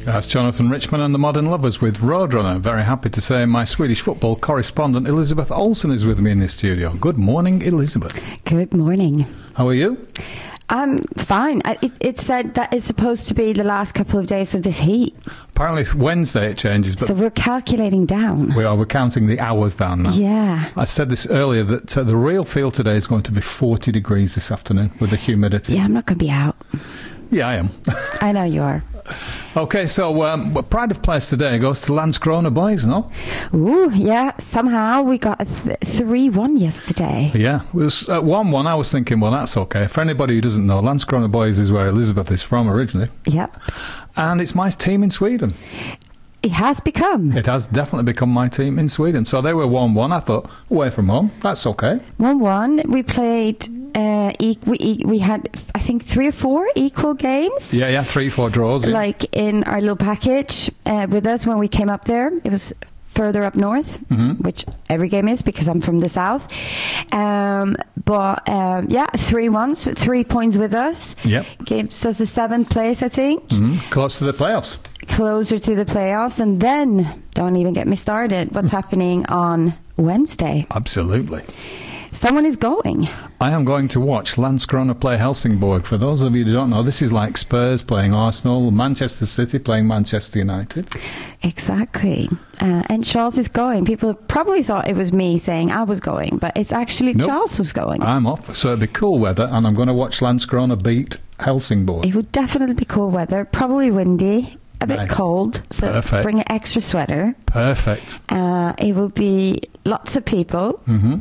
That's Jonathan Richman and the Modern Lovers with Roadrunner. Very happy to say my Swedish football correspondent Elizabeth Olsen is with me in the studio. Good morning, Elizabeth. Good morning. How are you? I'm fine. It said that it's supposed to be the last couple of days of this heat. Apparently Wednesday it changes, but so we're calculating down. we're counting the hours down now. Yeah. I said this earlier that the real feel today is going to be 40 degrees this afternoon with the humidity. Yeah, I'm not going to be out. Yeah, I am. I know you are. Okay, so pride of place today goes to Landskrona boys, no? Ooh, yeah. Somehow we got a 3-1 yesterday. Yeah, it was 1-1. I was thinking, well, that's okay. For anybody who doesn't know, Landskrona boys is where Elizabeth is from originally. Yep. And it's my team in Sweden. It has become. It has definitely become my team in Sweden. So they were 1-1. I thought, away from home, that's okay. 1-1. We played, we had, I think, 3 or 4 equal games. Yeah, 3-4 draws. Yeah. Like in our little package with us when we came up there. It was further up north, which every game is because I'm from the south. But 3-1, so 3 points with us. Yep. Gives us the 7th place, I think. Close to the playoffs. Closer to the playoffs. And then, don't even get me started, what's happening on Wednesday? Absolutely. Someone is going. I am going to watch Landskrona play Helsingborg. For those of you who don't know, this is like Spurs playing Arsenal, Manchester City playing Manchester United. Exactly. And Charles is going. People probably thought it was me saying I was going, but it's actually Nope. Charles who's going. I'm off. So it'll be cool weather, and I'm going to watch Landskrona beat Helsingborg. It would definitely be cool weather, probably windy, a bit Nice. cold, so Perfect. bring an extra sweater. Perfect. It will be lots of people.